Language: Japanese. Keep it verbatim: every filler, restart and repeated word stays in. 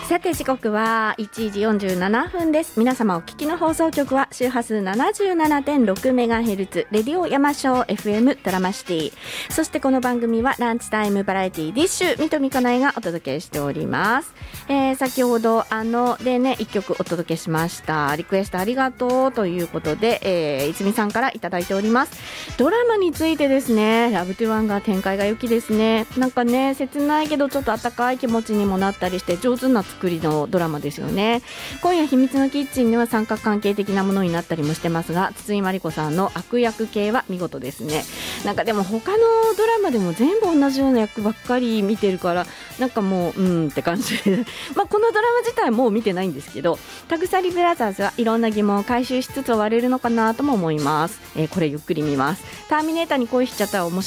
さて時刻はいちじよんじゅうななふんです。皆様お聞きの放送局は周波数 ななじゅうななてんろくメガヘルツ レディオ山椒 エフエム ドラマシティ。そしてこの番組はランチタイムバラエティディッシュ三富かなえがお届けしております。えー、先ほどあのでねいっきょくお届けしました。リクエストありがとうということで、えー、いつみさんからいただいております。ドラマについてですね、ラブトゥワンが展開が良きですね。なんかね切ないけどちょっと温かい気持ちにもなったりして上手な作りのドラマですよね。今夜秘密のキッチンでは三角関係的なものになったりもしてますが、筒井真理子さんの悪役系は見事ですね。なんかでも他のドラマでも全部同じような役ばっかり見てるからなんかもううんって感じでまあこのドラマ自体もう見てないんですけど、タグサリブラザーズはいろんな疑問を回収しつつ終われるのかなとも思います。えー、これゆっくり見ます。ターミネーターに恋しちゃったら面